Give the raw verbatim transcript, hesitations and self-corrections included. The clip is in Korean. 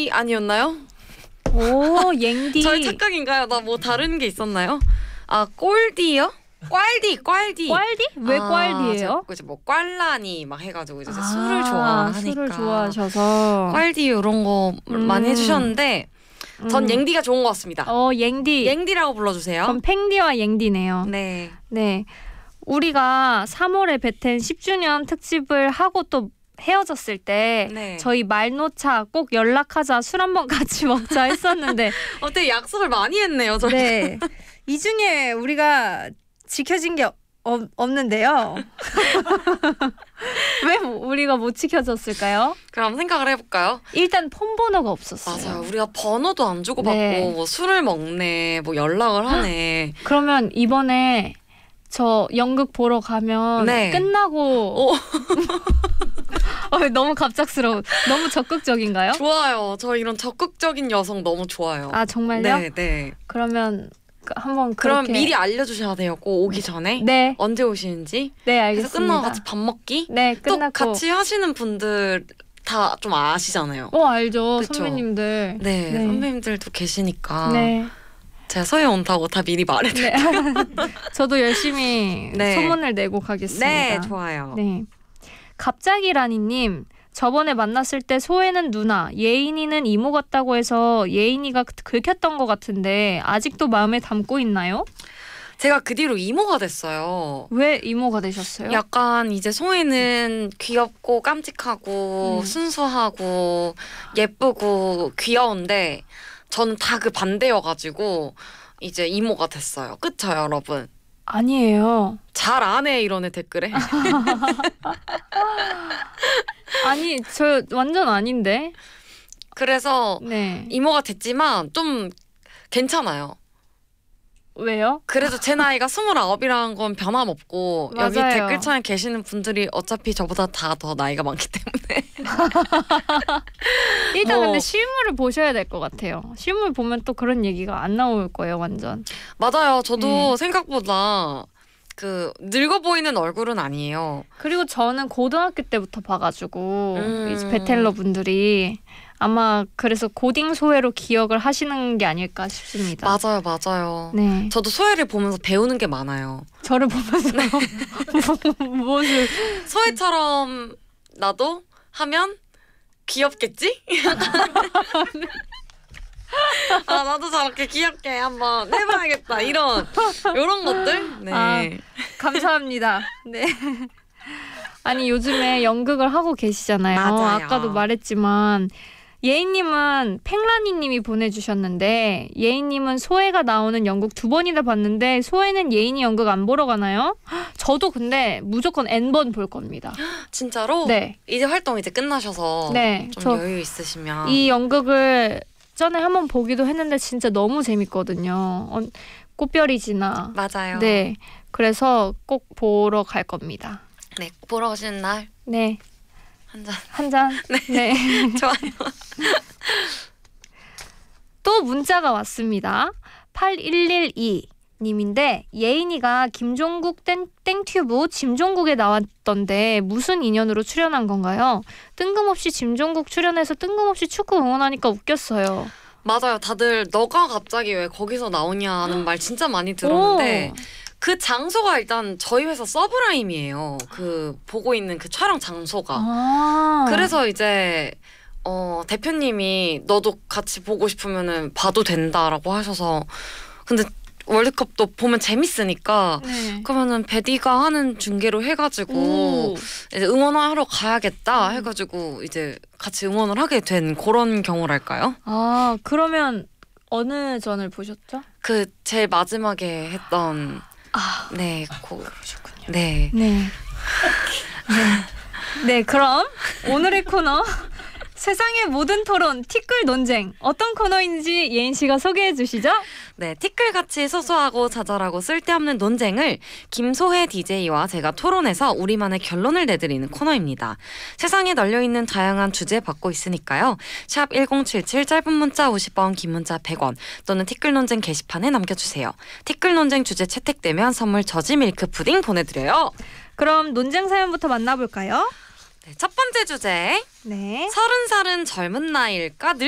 옌디 아니었나요? 오, 옌디. 저희 착각인가요? 나 뭐 다른 게 있었나요? 아, 꼴디요? 꽈디, 꽈디. 꽈디? 왜 아, 꽈디예요? 이제 뭐 꽐라니 막 해가지고 이제 아, 술을 좋아하니까 술을 좋아하셔서 꽈디 이런 거 음. 많이 해주셨는데 전 음. 옌디가 좋은 것 같습니다. 어, 옌디. 옌디라고 불러주세요. 그럼 팽디와 옌디네요. 네. 네. 우리가 삼월에 베텐 십 주년 특집을 하고 또 헤어졌을 때 네. 저희 말 놓자 꼭 연락하자 술 한번 같이 먹자 했었는데 어, 되게 약속을 많이 했네요. 저희. 네. 이 중에 우리가 지켜진 게 어, 없는데요. 왜 우리가 못 지켜졌을까요? 그럼 생각을 해볼까요? 일단 폰 번호가 없었어요. 맞아요. 우리가 번호도 안 주고받고 네. 뭐 술을 먹네, 뭐 연락을 하네. 그러면 이번에 저 연극 보러 가면 네. 끝나고 오. 어, 너무 갑작스러워. 너무 적극적인가요? 좋아요. 저 이런 적극적인 여성 너무 좋아요. 아 정말요? 네, 네. 그러면 그- 한번 그럼 그렇게 미리 알려주셔야 돼요. 꼭 오기 전에. 네, 언제 오시는지. 네 그래서 알겠습니다. 끝나고 같이 밥 먹기. 네 또 끝나고 같이 하시는 분들 다 좀 아시잖아요. 어 알죠 그쵸? 선배님들. 네, 네. 선배님들도 계시니까. 네, 제가 서해 온다고 다 미리 말해드릴게요. 네. 저도 열심히 네. 소문을 내고 가겠습니다. 네, 좋아요. 네. 갑자기 라니님. 저번에 만났을 때 소혜는 누나, 예인이는 이모 같다고 해서 예인이가 긁혔던 것 같은데 아직도 마음에 담고 있나요? 제가 그 뒤로 이모가 됐어요. 왜 이모가 되셨어요? 약간 이제 소희는 귀엽고 깜찍하고 음. 순수하고 예쁘고 귀여운데 저는 다 그 반대여가지고 이제 이모가 됐어요. 그쵸 여러분? 아니에요. 잘 안해 이런 애 댓글에. 아니 저 완전 아닌데. 그래서 네. 이모가 됐지만 좀 괜찮아요. 왜요? 그래도 제 나이가 스물아홉이라는 건 변함없고 여기 맞아요. 댓글창에 계시는 분들이 어차피 저보다 다 더 나이가 많기 때문에 일단 뭐. 근데 실물을 보셔야 될 것 같아요. 실물 보면 또 그런 얘기가 안 나올 거예요, 완전. 맞아요. 저도 네. 생각보다 그 늙어 보이는 얼굴은 아니에요. 그리고 저는 고등학교 때부터 봐가지고 음. 이제 베텔러 분들이 아마 그래서 고딩 소혜로 기억을 하시는 게 아닐까 싶습니다. 맞아요, 맞아요. 네. 저도 소혜를 보면서 배우는 게 많아요. 저를 보면서 무엇을 소혜처럼 나도 하면 귀엽겠지? 아 나도 저렇게 귀엽게 한번 해봐야겠다 이런 이런 것들. 네. 아. 감사합니다. 네. 아니 요즘에 연극을 하고 계시잖아요. 맞아요. 아까도 말했지만 예인님은 팽라니님이 보내주셨는데 예인님은 소혜가 나오는 연극 두 번이나 봤는데 소혜는 예인이 연극 안 보러 가나요? 저도 근데 무조건 엔 번 볼 겁니다. 진짜로? 네. 이제 활동 이제 끝나셔서 네, 좀 저 여유 있으시면 이 연극을 전에 한번 보기도 했는데 진짜 너무 재밌거든요. 어, 꽃별이 지나. 맞아요. 네. 그래서 꼭 보러 갈 겁니다. 네, 보러 오시는 날 네. 한 잔. 한 잔. 네. 좋아요. 또 문자가 왔습니다. 팔일일이 님인데 예인이가 김종국 땡, 땡튜브 짐종국에 나왔던데 무슨 인연으로 출연한 건가요? 뜬금없이 짐종국 출연해서 뜬금없이 축구 응원하니까 웃겼어요. 맞아요. 다들 너가 갑자기 왜 거기서 나오냐는 말 진짜 많이 들었는데 오. 그 장소가 일단 저희 회사 서브라임이에요. 그 보고 있는 그 촬영 장소가. 아. 그래서 이제 어, 대표님이 너도 같이 보고 싶으면은 봐도 된다라고 하셔서 근데 월드컵도 보면 재밌으니까 네. 그러면은 베디가 하는 중계로 해가지고 오. 이제 응원하러 가야겠다 해가지고 이제 같이 응원을 하게 된 그런 경우랄까요? 아 그러면 어느 전을 보셨죠? 그 제일 마지막에 했던 아 네, 고, 그러셨군요. 네. 네. 네. 네, 그럼 오늘의 코너 세상의 모든 토론 티끌 논쟁 어떤 코너인지 예인 씨가 소개해 주시죠. 네, 티끌같이 소소하고 자잘하고 쓸데없는 논쟁을 김소혜 디제이와 제가 토론해서 우리만의 결론을 내드리는 코너입니다. 세상에 널려있는 다양한 주제 받고 있으니까요. 샵 일공칠칠 짧은 문자 오십 원, 긴 문자 백 원 또는 티끌 논쟁 게시판에 남겨주세요. 티끌 논쟁 주제 채택되면 선물 저지 밀크 푸딩 보내드려요. 그럼 논쟁 사연부터 만나볼까요? 네, 첫 번째 주제. 네. 서른 살은 젊은 나이일까? 늙